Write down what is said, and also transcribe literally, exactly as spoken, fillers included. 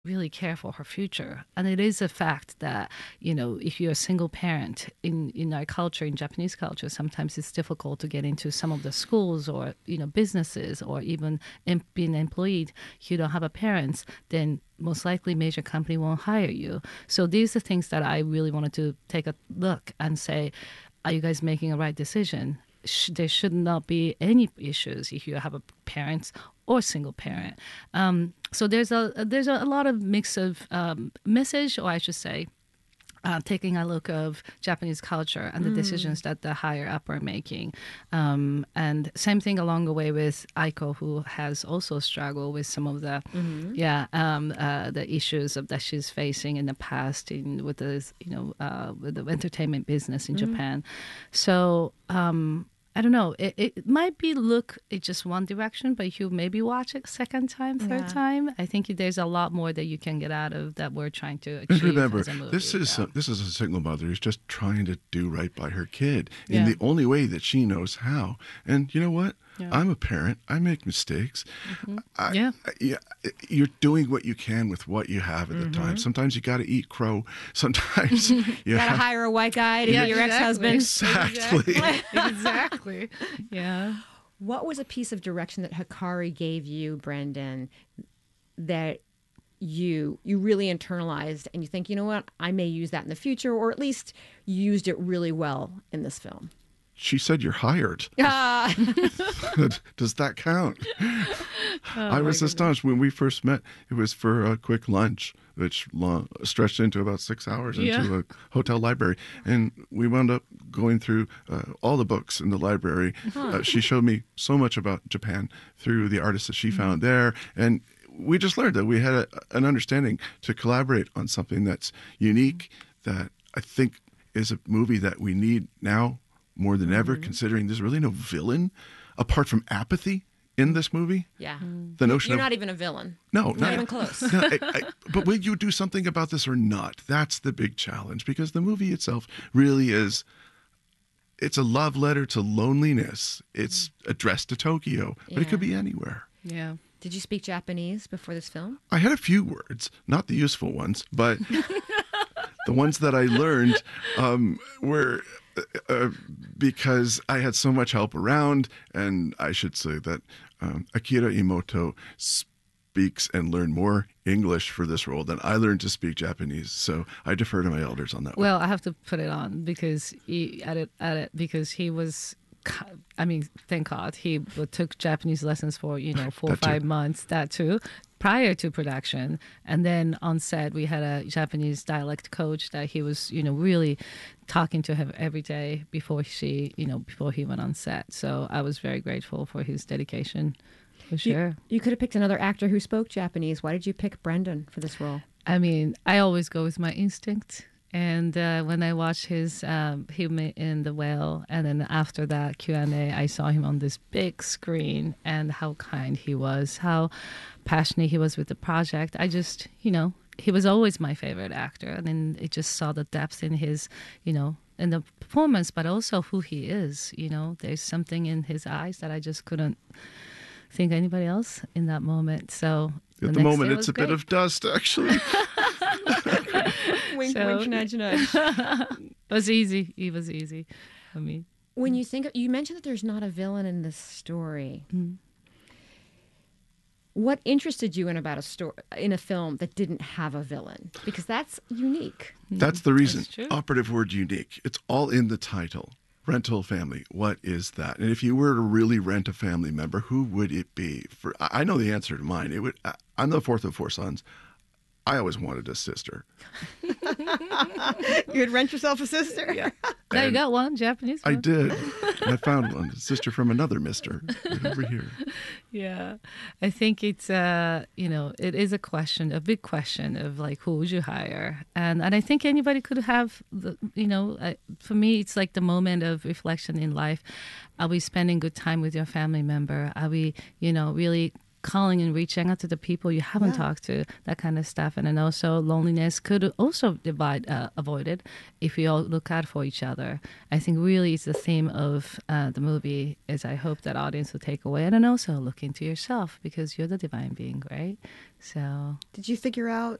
really care for her future. And it is a fact that, you know, if you're a single parent in, in our culture, in Japanese culture, sometimes it's difficult to get into some of the schools or, you know, businesses or even em- being employed. If you don't have a parents, then most likely major company won't hire you. So these are things that I really wanted to take a look and say, are you guys making a right decision? Sh- there should not be any issues if you have a parent or single parent. Um, so there's a there's a, a lot of mix of um, message, or I should say, uh, taking a look of Japanese culture and the decisions that the higher up are making. Um, and same thing along the way with Aiko, who has also struggled with some of the, Mm-hmm. yeah, um, uh, the issues of that she's facing in the past in with the, you know, uh, with the entertainment business in Mm-hmm. Japan. So, um, I don't know. It, it might be look it just one direction, but if you maybe watch it second time, third Yeah. time, I think there's a lot more that you can get out of that we're trying to And achieve remember, as a movie. this is yeah. a, this is a single mother who's just trying to do right by her kid in Yeah. the only way that she knows how. And you know what? Yeah. I'm a parent. I make mistakes. I, Yeah. I- yeah, you're doing what you can with what you have at the time. Sometimes you got to eat crow. Sometimes you You gotta have, hire a white guy to Yeah, be your exactly. ex-husband. exactly. Exactly. Yeah. What was a piece of direction that Hikari gave you, Brendan, that you you really internalized and you think, you know what, I may use that in the future, or at least you used it really well in this film? She said you're hired. Ah, Does that count? Oh, I was astonished when we first met. It was for a quick lunch, which lo- stretched into about six hours into Yeah. a hotel library. And we wound up going through uh, all the books in the library. Uh, she showed me so much about Japan through the artists that she found there. And we just learned that we had a, an understanding to collaborate on something that's unique, that I think is a movie that we need now more than ever, considering there's really no villain apart from apathy in this movie. yeah. The notion You're of not even a villain. no, Not even close. no, I, I, but will you do something about this or not? That's the big challenge, because the movie itself really is. It's a love letter to loneliness. It's addressed to Tokyo, but it could Yeah. be anywhere. Yeah. Did you speak Japanese before this film? I had a few words, not the useful ones, but the ones that I learned um, were uh, because I had so much help around, and I should say that um, Akira Imoto speaks and learned more English for this role than I learned to speak Japanese. So I defer to my elders on that one. Well, I have to put it on because he at it at it because he was. I mean, thank God he took Japanese lessons for you know four or That too. five months. That too, prior to production, and then on set we had a Japanese dialect coach that he was you know really talking to him every day before she you know before he went on set. So I was very grateful for his dedication, for sure. You, you could have picked another actor who spoke Japanese. Why did you pick Brendan for this role? I mean, I always go with my instinct. And uh, when I watched his um, him in The Whale, and then after that Q and A, I saw him on this big screen, and how kind he was, how passionate he was with the project. I just, you know, he was always my favorite actor, and then it just saw the depth in his, you know, in the performance, but also who he is. You know, there's something in his eyes that I just couldn't think anybody else in that moment. So At the, next moment, day it's was a bit great. of dust, actually. Wink, So- wink, nudge, nudge. It was easy. It was easy. I mean, When you think of, you mentioned that there's not a villain in this story. Mm. What interested you in about a story in a film that didn't have a villain? Because that's unique. That's the reason. That's true. Operative word unique. It's all in the title. Rental family. What is that? And if you were to really rent a family member, who would it be? For I I know the answer to mine. It would. I- I'm the fourth of four sons. I always wanted a sister. You'd rent yourself a sister. now you And got one Japanese I one. did. And I found one, a sister from another mister right over here. Yeah, I think it's uh you know it is a question, a big question of like who would you hire, and and I think anybody could have the you know uh, for me it's like the moment of reflection in life. Are we spending good time with your family member? Are we you know really calling and reaching out to the people you haven't Yeah. talked to, that kind of stuff. And then also loneliness could also divide, uh, avoided if we all look out for each other. I think really it's the theme of uh, the movie is I hope that audience will take away. And then also look into yourself because you're the divine being, right? So Did you figure out